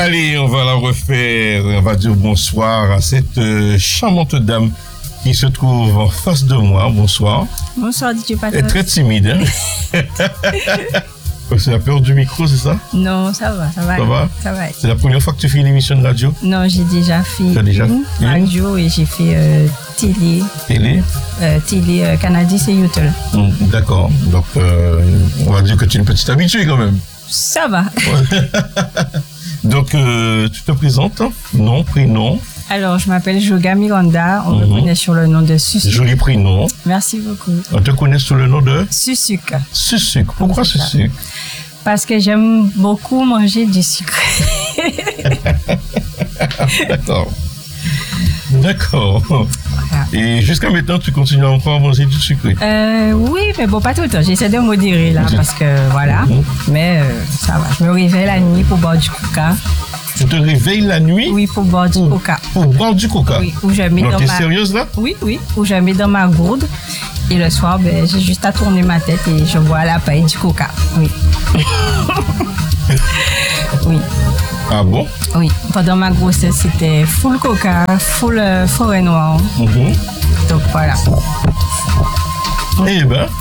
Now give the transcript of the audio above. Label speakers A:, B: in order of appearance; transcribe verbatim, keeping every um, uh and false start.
A: Allez, on va la refaire. On va dire bonsoir à cette euh, charmante dame qui se trouve en face de moi. Bonsoir.
B: Bonsoir, D J Patos.
A: Elle est très timide, hein? C'est la peur du micro, c'est ça?
B: Non, ça va, ça va.
A: Ça va?
B: Ça va.
A: C'est la première fois que tu fais une émission de radio?
B: Non, j'ai déjà fait
A: Tu as déjà
B: une
A: fait
B: radio et j'ai fait euh, télé.
A: Télé?
B: Euh, télé euh, Canadi, c'est Yotl.
A: Mm, d'accord. Donc, euh, on va dire que tu es une petite habituée quand même.
B: Ça va.
A: Donc, euh, tu te présentes? Nom, prénom?
B: Alors, je m'appelle Joga Miranda. On
A: Mhm.
B: me connaît sur le nom de Susuc.
A: Joli prénom.
B: Merci beaucoup.
A: On te connaît sous le nom de
B: Susuc.
A: Susuc. Pourquoi
B: C'est ça.
A: Susuc?
B: Parce que j'aime beaucoup manger du sucre.
A: D'accord. D'accord.
B: Voilà.
A: Et jusqu'à maintenant, tu continues encore à manger du sucré?
B: Euh, oui, mais bon, pas tout le temps. J'essaie de modérer là
A: Ok.
B: parce que voilà.
A: Mhm.
B: Mais euh, ça va. Je me réveille la nuit pour boire du coca.
A: Tu te réveilles la nuit
B: Oui, pour boire du coca.
A: pour boire du coca?
B: Oui, où je mets
A: Non,
B: dans
A: t'es
B: ma...
A: sérieuse là?
B: Oui, oui, où je mets dans ma gourde. Et le soir, ben, j'ai juste à tourner ma tête et je bois la paille du coca. Oui. Oui,
A: Ah bon?
B: oui. Pendant ma grossesse, c'était full coca, full euh, forêt noire.
A: Mhm.
B: Donc voilà.
A: Eh ben,